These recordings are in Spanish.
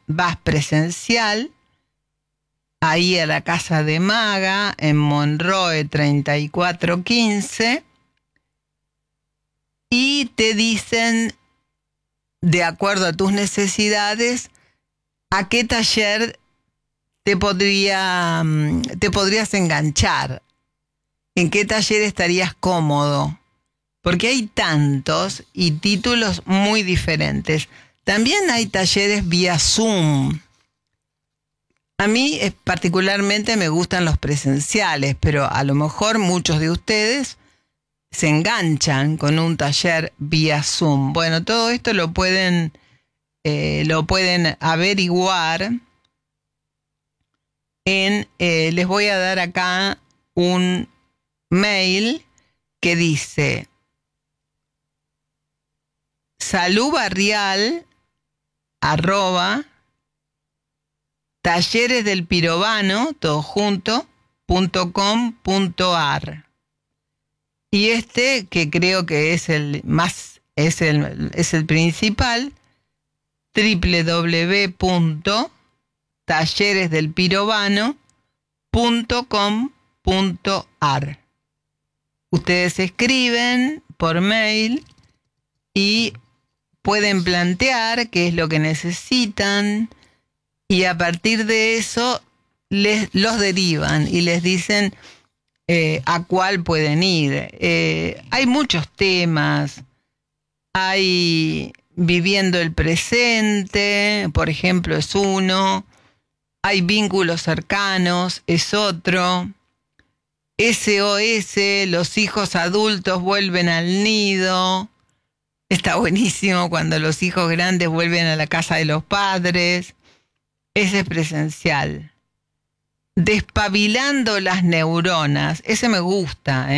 vas presencial, ahí a la casa de Maga, en Monroe 3415, y te dicen, de acuerdo a tus necesidades, a qué taller te podrías enganchar, en qué taller estarías cómodo, porque hay tantos y títulos muy diferentes. También hay talleres vía Zoom. A mí particularmente me gustan los presenciales, pero a lo mejor muchos de ustedes se enganchan con un taller vía Zoom. Bueno, todo esto lo pueden averiguar les voy a dar acá un mail que dice @talleresdelpirovano todo junto .com.ar, y que creo que es el principal, www.talleresdelpirovano.com.ar. Ustedes escriben por mail y pueden plantear qué es lo que necesitan, y a partir de eso los derivan y les dicen a cuál pueden ir. Hay muchos temas. Hay viviendo el presente, por ejemplo, es uno. Hay vínculos cercanos, es otro. SOS, los hijos adultos vuelven al nido. Está buenísimo cuando los hijos grandes vuelven a la casa de los padres. Ese es presencial. Despabilando las neuronas. Ese me gusta,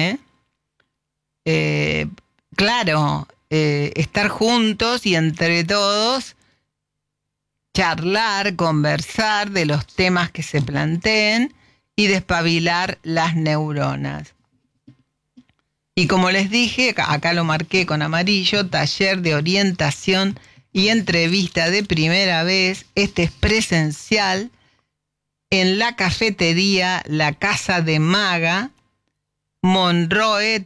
claro, estar juntos y entre todos charlar, conversar de los temas que se planteen y despabilar las neuronas. Y como les dije, acá lo marqué con amarillo, taller de orientación y entrevista de primera vez. Este es presencial en la cafetería La Casa de Maga, Monroe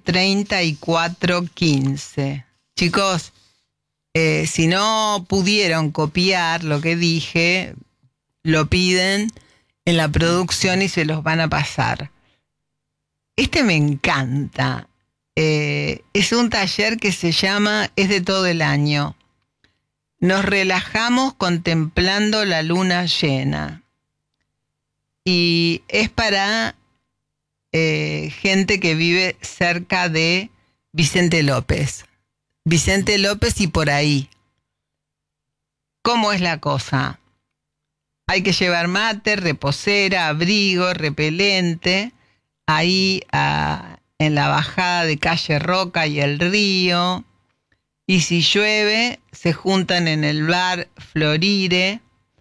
3415. Chicos, si no pudieron copiar lo que dije, lo piden en la producción y se los van a pasar. Me encanta. Es un taller que se llama Es de todo el año. Nos relajamos contemplando la luna llena. Y es para gente que vive cerca de Vicente López y por ahí. ¿Cómo es la cosa? Hay que llevar mate, reposera, abrigo, repelente, ahí en la bajada de calle Roca y el río. Y si llueve, se juntan en el bar Florire.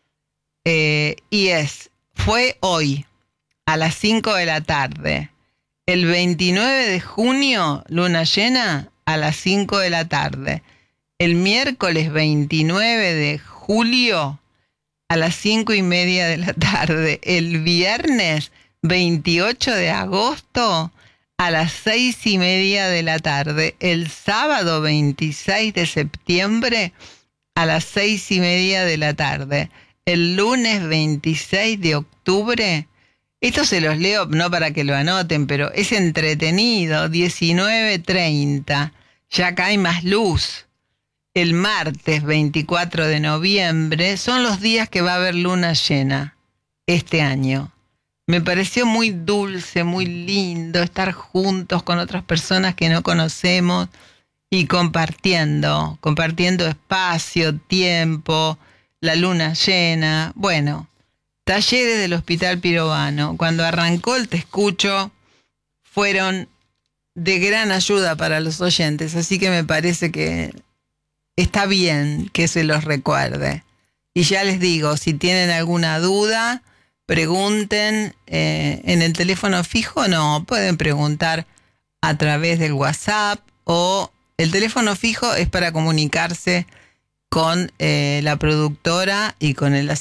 Fue hoy, a las 5 de la tarde. El 29 de junio, luna llena, a las 5 de la tarde. El miércoles 29 de julio, a las 5:30 de la tarde. El viernes 28 de agosto, a las 6:30 de la tarde. El sábado 26 de septiembre, a las 6:30 de la tarde. El lunes 26 de octubre, esto se los leo no para que lo anoten, pero es entretenido, 19:30, ya acá hay más luz. El martes 24 de noviembre son los días que va a haber luna llena este año. Me pareció muy dulce, muy lindo estar juntos con otras personas que no conocemos y compartiendo espacio, tiempo, la luna llena. Bueno, talleres del Hospital Pirovano. Cuando arrancó el Te Escucho, fueron de gran ayuda para los oyentes, así que me parece que está bien que se los recuerde. Y ya les digo, si tienen alguna duda, pregunten en el teléfono fijo, no, pueden preguntar a través del WhatsApp, o el teléfono fijo es para comunicarse con la productora y con el